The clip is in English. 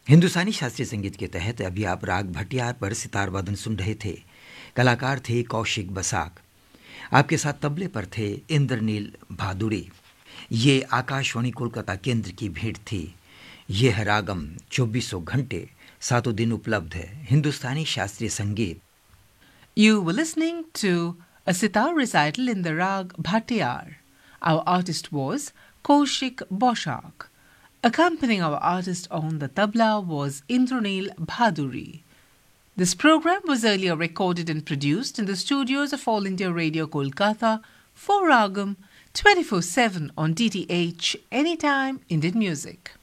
हिंदुस्तानी शास्त्रीय संगीत के तहत अभी आप राग भटियार पर सितार वादन सुन रहे थे। कलाकार थे कौशिक बसाक। आपके साथ तबले पर थे इंद्रनील भादुड़ी। ये आकाशवाणी कोलकाता केंद्र की भेंट थी। ये है रागम 2400 घंटे 7 दिन उपलब्ध है हिंदुस्तानी शास्त्रीय संगीत। You were listening to a sitar recital in the rag Bhattiyar. Our artist was Kaushik Boshak. Accompanying our artist on the tabla was Indranil Bhaduri. This program was earlier recorded and produced in the studios of All India Radio Kolkata for Ragam 24/7 on DTH Anytime Indian Music.